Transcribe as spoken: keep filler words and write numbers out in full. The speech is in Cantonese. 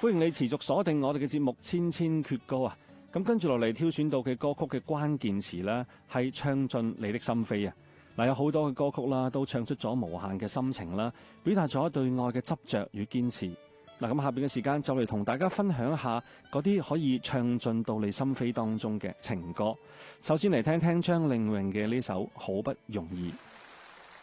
歡迎你持續鎖定我哋嘅節目《千千闕歌》啊！咁跟住落嚟挑選到嘅歌曲嘅關鍵詞呢，係唱進你的心扉啊！嗱，有好多嘅歌曲啦，都唱出咗無限嘅心情啦，表達咗對愛嘅執着與堅持。嗱，咁下邊嘅時間就嚟同大家分享一下嗰啲可以唱進到你心扉當中嘅情歌。首先嚟聽聽張靚穎嘅呢首《好不容易》。